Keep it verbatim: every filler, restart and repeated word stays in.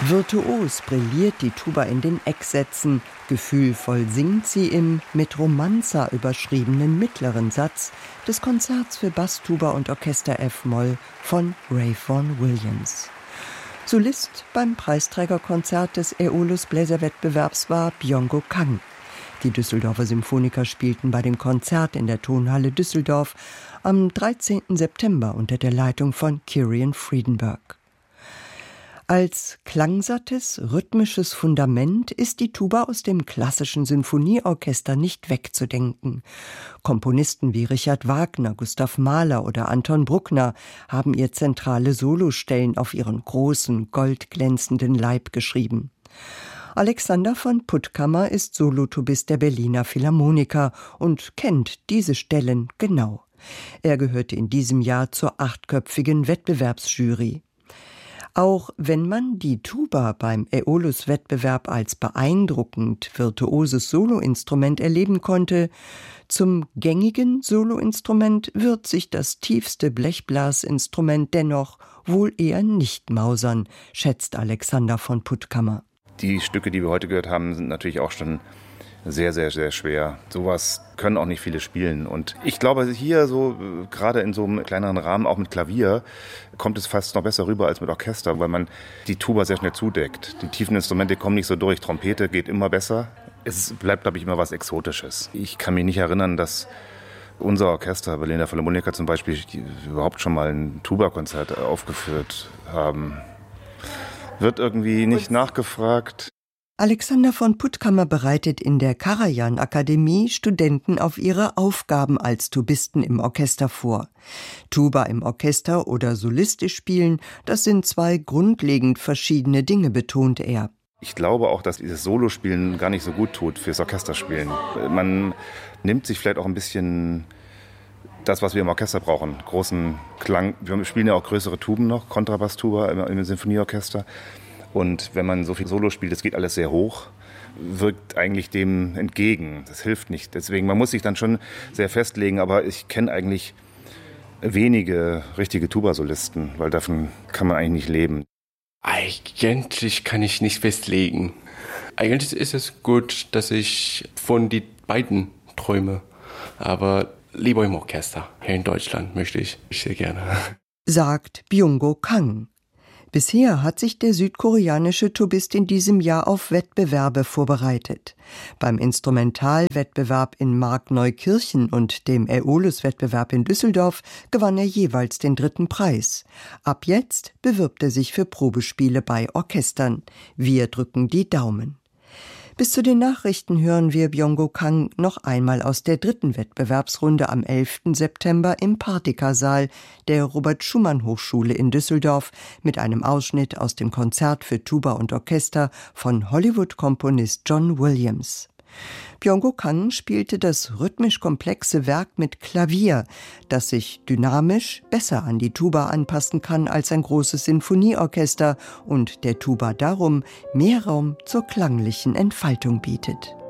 Virtuos brilliert die Tuba in den Ecksätzen, gefühlvoll singt sie im mit Romanza überschriebenen mittleren Satz des Konzerts für Basstuba und Orchester F-Moll von Ray Vaughan Williams. Solist beim Preisträgerkonzert des Aeolus Bläserwettbewerbs war Byung-Go Kang. Die Düsseldorfer Symphoniker spielten bei dem Konzert in der Tonhalle Düsseldorf am dreizehnten September unter der Leitung von Kirian Friedenberg. Als klangsattes, rhythmisches Fundament ist die Tuba aus dem klassischen Sinfonieorchester nicht wegzudenken. Komponisten wie Richard Wagner, Gustav Mahler oder Anton Bruckner haben ihr zentrale Solostellen auf ihren großen, goldglänzenden Leib geschrieben. Alexander von Puttkammer ist Solotubist der Berliner Philharmoniker und kennt diese Stellen genau. Er gehörte in diesem Jahr zur achtköpfigen Wettbewerbsjury. Auch wenn man die Tuba beim Aeolus-Wettbewerb als beeindruckend virtuoses Soloinstrument erleben konnte, zum gängigen Soloinstrument wird sich das tiefste Blechblasinstrument dennoch wohl eher nicht mausern, schätzt Alexander von Puttkammer. Die Stücke, die wir heute gehört haben, sind natürlich auch schon sehr, sehr, sehr schwer. Sowas können auch nicht viele spielen. Und ich glaube, hier so, gerade in so einem kleineren Rahmen, auch mit Klavier, kommt es fast noch besser rüber als mit Orchester, weil man die Tuba sehr schnell zudeckt. Die tiefen Instrumente kommen nicht so durch. Trompete geht immer besser. Es bleibt, glaube ich, immer was Exotisches. Ich kann mich nicht erinnern, dass unser Orchester, Berliner Philharmoniker zum Beispiel, überhaupt schon mal ein Tuba-Konzert aufgeführt haben. Wird irgendwie nicht nachgefragt. Alexander von Puttkammer bereitet in der Karajan-Akademie Studenten auf ihre Aufgaben als Tubisten im Orchester vor. Tuba im Orchester oder solistisch spielen, das sind zwei grundlegend verschiedene Dinge, betont er. Ich glaube auch, dass dieses Solospielen gar nicht so gut tut fürs Orchesterspielen. Man nimmt sich vielleicht auch ein bisschen das, was wir im Orchester brauchen, großen Klang. Wir spielen ja auch größere Tuben noch, Kontrabass-Tuba im, im Sinfonieorchester. Und wenn man so viel Solo spielt, das geht alles sehr hoch, wirkt eigentlich dem entgegen. Das hilft nicht. Deswegen, man muss sich dann schon sehr festlegen, aber ich kenne eigentlich wenige richtige Tuba-Solisten, weil davon kann man eigentlich nicht leben. Eigentlich kann ich nicht festlegen. Eigentlich ist es gut, dass ich von den beiden träume, aber lieber im Orchester. Hier in Deutschland möchte ich sehr gerne. Sagt Byung-Go Kang. Bisher hat sich der südkoreanische Tubist in diesem Jahr auf Wettbewerbe vorbereitet. Beim Instrumentalwettbewerb in Markneukirchen und dem Aeolus-Wettbewerb in Düsseldorf gewann er jeweils den dritten Preis. Ab jetzt bewirbt er sich für Probespiele bei Orchestern. Wir drücken die Daumen. Bis zu den Nachrichten hören wir Byung-Go Kang noch einmal aus der dritten Wettbewerbsrunde am elften September im Partika-Saal der Robert-Schumann-Hochschule in Düsseldorf mit einem Ausschnitt aus dem Konzert für Tuba und Orchester von Hollywood-Komponist John Williams. Byung-Go Kang spielte das rhythmisch komplexe Werk mit Klavier, das sich dynamisch besser an die Tuba anpassen kann als ein großes Sinfonieorchester und der Tuba darum mehr Raum zur klanglichen Entfaltung bietet.